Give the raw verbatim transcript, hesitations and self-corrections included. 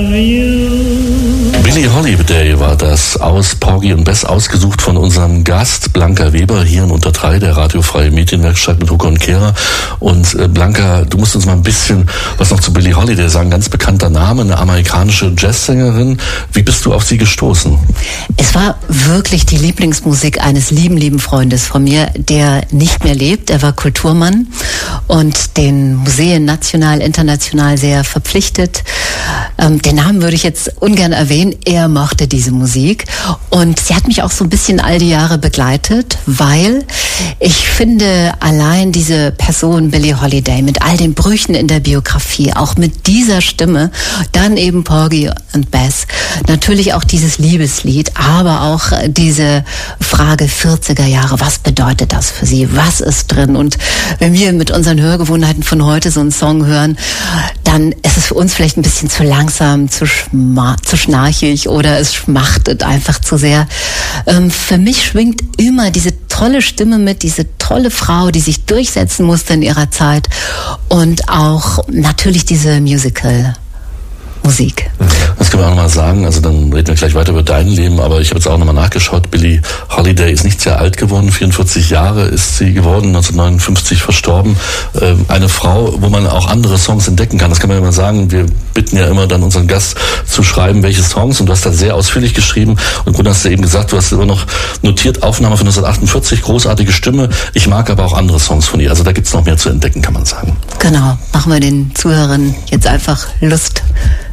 Billie Holiday war das aus Porgy und Bess, ausgesucht von unserem Gast Blanca Weber hier in Unter drei, der radiofreie Medienwerkstatt mit Hugo und Kehrer. Und äh, Blanca, du musst uns mal ein bisschen was noch zu Billie Holiday sagen. Ganz bekannter Name, eine amerikanische Jazzsängerin. Wie bist du auf sie gestoßen? Es war wirklich die Lieblingsmusik eines lieben, lieben Freundes von mir, der nicht mehr lebt. Er war Kulturmann und den Museen national, international sehr verpflichtet. Ähm, den Namen würde ich jetzt ungern erwähnen. Er mochte diese Musik und sie hat mich auch so ein bisschen all die Jahre begleitet, weil ich finde, allein diese Person Billie Holiday mit all den Brüchen in der Biografie, auch mit dieser Stimme, dann eben Porgy und Bess, natürlich auch dieses Liebeslied, aber auch diese Frage vierziger Jahre, was bedeutet das für sie, was ist drin? Und wenn wir mit unseren Hörgewohnheiten von heute so einen Song hören, dann ist es für uns vielleicht ein bisschen zu langsam, zu, schma- zu schnarchig oder es schmachtet einfach zu sehr. Ähm, für mich schwingt immer diese tolle Stimme mit, diese tolle Frau, die sich durchsetzen musste in ihrer Zeit und auch natürlich diese Musical Musik. Das können wir auch nochmal sagen, also dann reden wir gleich weiter über dein Leben, aber ich habe jetzt auch nochmal nachgeschaut, Billie Holiday ist nicht sehr alt geworden, vierundvierzig Jahre ist sie geworden, neunzehnhundertneunundfünfzig verstorben. Eine Frau, wo man auch andere Songs entdecken kann, das kann man ja mal sagen, wir bitten ja immer dann unseren Gast zu schreiben, welche Songs, und du hast da sehr ausführlich geschrieben und im Grunde hast du eben gesagt, du hast immer noch notiert, Aufnahme von neunzehnhundertachtundvierzig, großartige Stimme, ich mag aber auch andere Songs von ihr, also da gibt es noch mehr zu entdecken, kann man sagen. Genau, machen wir den Zuhörern jetzt einfach Lust